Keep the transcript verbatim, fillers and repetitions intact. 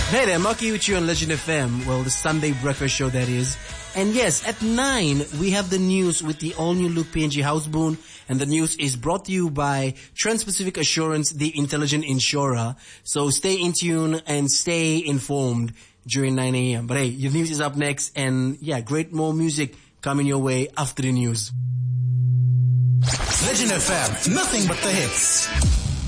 Hey there, Maki with you on Legend F M. Well, the Sunday breakfast show that is. And yes, at nine, we have the news with the all-new Luke P N G Houseboon. And the news is brought to you by Trans-Pacific Assurance, the intelligent insurer. So stay in tune and stay informed during nine a.m. But hey, your news is up next. And yeah, great more music coming your way after the news. Legend F M, nothing but the hits.